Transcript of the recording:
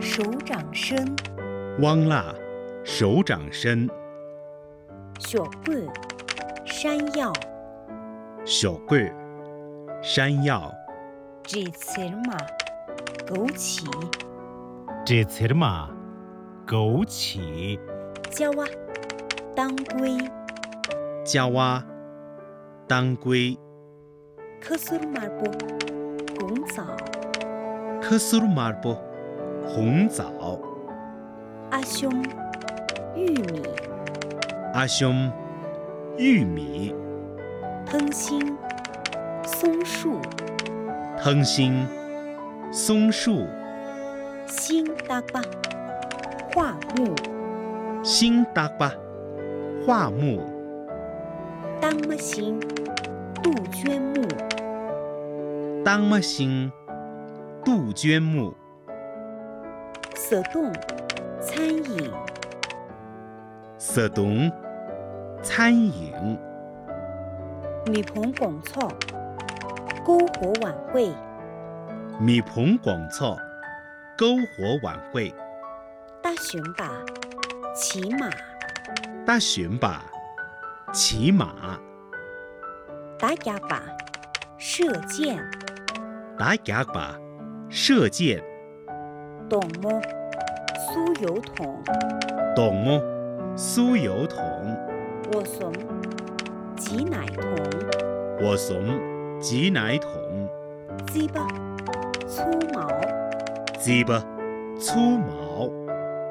手掌深， 汪腊，手掌深。 小桂，山药， 小桂，山药。 栀子嘛，枸杞， 栀子嘛，枸杞。 椒啊，当归， 椒啊，当归。 Kesurmarbu，红枣， Kesurmarbu，红枣。 阿兄，玉米， 阿兄，玉米。 藤心，松树， 藤心，松树。 新搭巴，桦木， 新搭巴，桦木。 当么心，杜鹃木， 当么心，杜鹃木。 色冻，餐饮， 色冻，餐饮。 米棚广草，篝火晚会， 米棚广草，篝火晚会。 大选吧，骑马， 大选吧，骑马。 打哑巴，射箭， 打哑巴，射箭。 懂么，酥油桶， 懂么，酥油桶。 我怂，挤奶桶， 我怂，挤奶桶。 鸡巴，粗毛， 鸡巴，粗毛。